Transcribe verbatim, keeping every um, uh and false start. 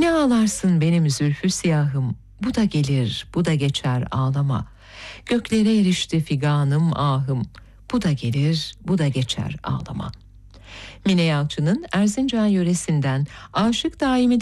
Ne ağlarsın benim zülfü siyahım, bu da gelir, bu da geçer ağlama. Göklere erişti figanım ahım, bu da gelir, bu da geçer ağlama. Mine Yalçın'ın Erzincan yöresinden Aşık Daimi